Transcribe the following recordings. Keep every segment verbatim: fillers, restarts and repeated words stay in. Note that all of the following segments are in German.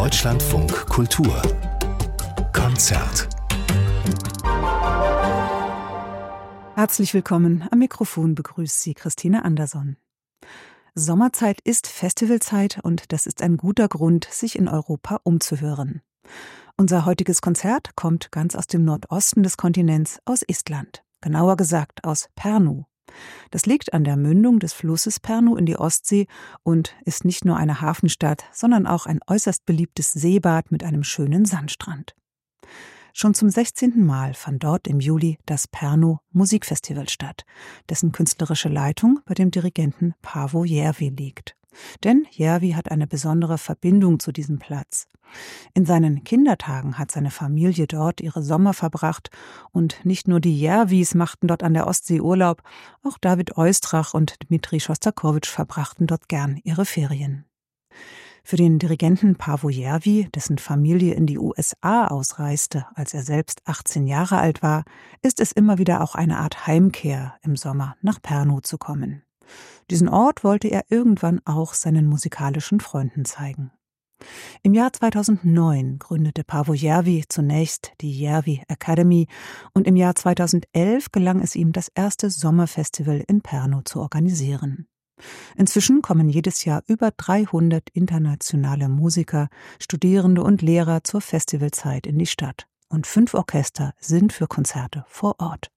Deutschlandfunk Kultur Konzert. Herzlich willkommen. Am Mikrofon begrüßt Sie Christine Anderson. Sommerzeit ist Festivalzeit und das ist ein guter Grund, sich in Europa umzuhören. Unser heutiges Konzert kommt ganz aus dem Nordosten des Kontinents, aus Estland. Genauer gesagt aus Pärnu. Das liegt an der Mündung des Flusses Pärnu in die Ostsee und ist nicht nur eine Hafenstadt, sondern auch ein äußerst beliebtes Seebad mit einem schönen Sandstrand. Schon zum sechzehnten Mal fand dort im Juli das Pärnu Musikfestival statt, dessen künstlerische Leitung bei dem Dirigenten Paavo Järvi liegt. Denn Järvi hat eine besondere Verbindung zu diesem Platz. In seinen Kindertagen hat seine Familie dort ihre Sommer verbracht und nicht nur die Järvis machten dort an der Ostsee Urlaub, auch David Oistrakh und Dmitri Schostakowitsch verbrachten dort gern ihre Ferien. Für den Dirigenten Paavo Järvi, dessen Familie in die U S A ausreiste, als er selbst achtzehn Jahre alt war, ist es immer wieder auch eine Art Heimkehr, im Sommer nach Pärnu zu kommen. Diesen Ort wollte er irgendwann auch seinen musikalischen Freunden zeigen. Im Jahr zweitausendneun gründete Paavo Järvi zunächst die Järvi Academy und im Jahr zweitausendelf gelang es ihm, das erste Sommerfestival in Pärnu zu organisieren. Inzwischen kommen jedes Jahr über dreihundert internationale Musiker, Studierende und Lehrer zur Festivalzeit in die Stadt und fünf Orchester sind für Konzerte vor Ort.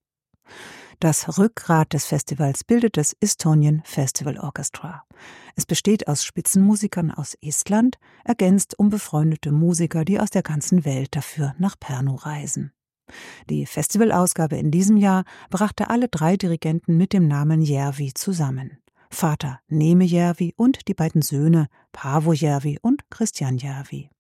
Das Rückgrat des Festivals bildet das Estonian Festival Orchestra. Es besteht aus Spitzenmusikern aus Estland, ergänzt um befreundete Musiker, die aus der ganzen Welt dafür nach Pärnu reisen. Die Festivalausgabe in diesem Jahr brachte alle drei Dirigenten mit dem Namen Järvi zusammen. Vater Neeme Järvi und die beiden Söhne Paavo Järvi und Kristian Järvi.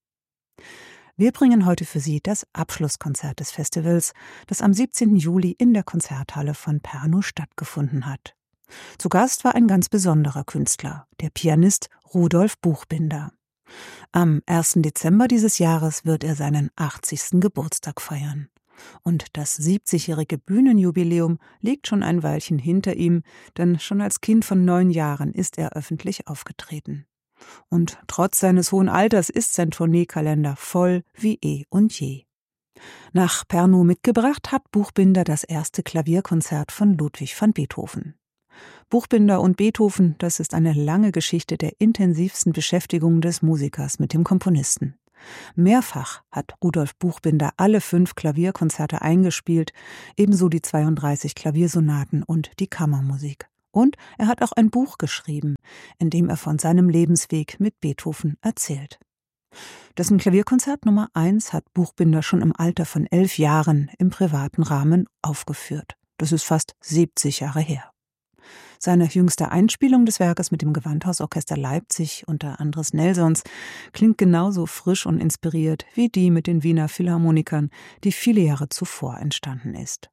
Wir bringen heute für Sie das Abschlusskonzert des Festivals, das am siebzehnten Juli in der Konzerthalle von Pärnu stattgefunden hat. Zu Gast war ein ganz besonderer Künstler, der Pianist Rudolf Buchbinder. Am ersten Dezember dieses Jahres wird er seinen achtzigsten Geburtstag feiern. Und das siebzigjährige Bühnenjubiläum liegt schon ein Weilchen hinter ihm, denn schon als Kind von neun Jahren ist er öffentlich aufgetreten. Und trotz seines hohen Alters ist sein Tourneekalender voll wie eh und je. Nach Pärnu mitgebracht hat Buchbinder das erste Klavierkonzert von Ludwig van Beethoven. Buchbinder und Beethoven, das ist eine lange Geschichte der intensivsten Beschäftigung des Musikers mit dem Komponisten. Mehrfach hat Rudolf Buchbinder alle fünf Klavierkonzerte eingespielt, ebenso die zweiunddreißig Klaviersonaten und die Kammermusik. Und er hat auch ein Buch geschrieben, in dem er von seinem Lebensweg mit Beethoven erzählt. Dessen Klavierkonzert Nummer eins hat Buchbinder schon im Alter von elf Jahren im privaten Rahmen aufgeführt. Das ist fast siebzig Jahre her. Seine jüngste Einspielung des Werkes mit dem Gewandhausorchester Leipzig unter Andres Nelsons klingt genauso frisch und inspiriert wie die mit den Wiener Philharmonikern, die viele Jahre zuvor entstanden ist.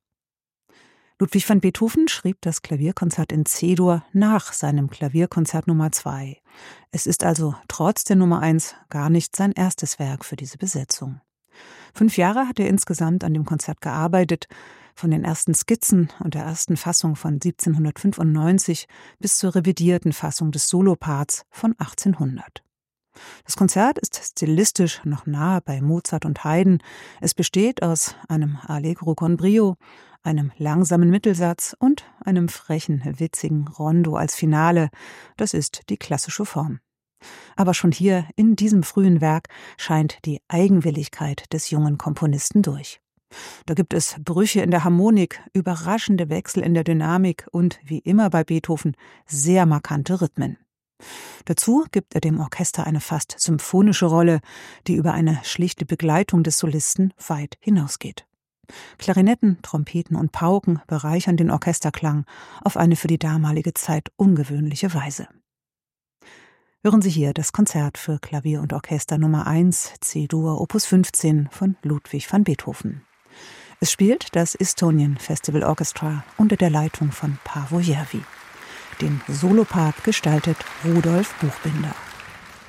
Ludwig van Beethoven schrieb das Klavierkonzert in C-Dur nach seinem Klavierkonzert Nummer zwei. Es ist also trotz der Nummer eins gar nicht sein erstes Werk für diese Besetzung. Fünf Jahre hat er insgesamt an dem Konzert gearbeitet, von den ersten Skizzen und der ersten Fassung von siebzehnhundertfünfundneunzig bis zur revidierten Fassung des Soloparts von achtzehnhundert. Das Konzert ist stilistisch noch nahe bei Mozart und Haydn. Es besteht aus einem Allegro con brio, einem langsamen Mittelsatz und einem frechen, witzigen Rondo als Finale. Das ist die klassische Form. Aber schon hier, in diesem frühen Werk, scheint die Eigenwilligkeit des jungen Komponisten durch. Da gibt es Brüche in der Harmonik, überraschende Wechsel in der Dynamik und, wie immer bei Beethoven, sehr markante Rhythmen. Dazu gibt er dem Orchester eine fast symphonische Rolle, die über eine schlichte Begleitung des Solisten weit hinausgeht. Klarinetten, Trompeten und Pauken bereichern den Orchesterklang auf eine für die damalige Zeit ungewöhnliche Weise. Hören Sie hier das Konzert für Klavier und Orchester Nummer eins, C-Dur Opus fünfzehn von Ludwig van Beethoven. Es spielt das Estonian Festival Orchestra unter der Leitung von Paavo Järvi. Den Solopart gestaltet Rudolf Buchbinder.